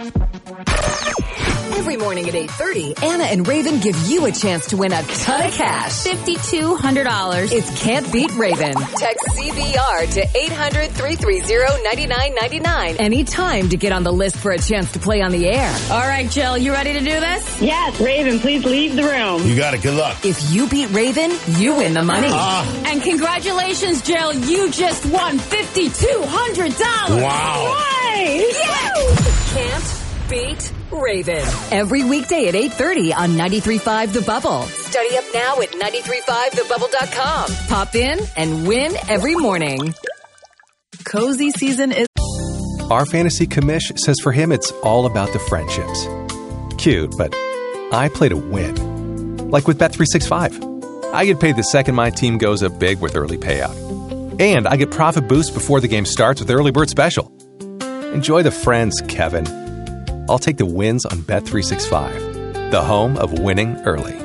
Every morning at 8:30, Anna and Raven give you a chance to win a ton of cash. $5,200. It's Can't Beat Raven. Text CBR to 800-330-9999 anytime to get on the list for a chance to play on the air. All right, Jill, you ready to do this? Yes, Raven, please leave the room. You got it. Good luck. If you beat Raven, you win the money. And congratulations, Jill. You just won $5,200. Wow. Yay! Can't beat Raven. Every weekday at 8:30 on 93.5 The Bubble. Study up now at 93.5thebubble.com. Pop in and win every morning. Cozy season is... Our fantasy commish says for him it's all about the friendships. Cute, but I play to win. Like with Bet365. I get paid the second my team goes up big with early payout. And I get profit boost before the game starts with Early Bird Special. Enjoy the friends, Kevin. I'll take the wins on Bet365, the home of winning early.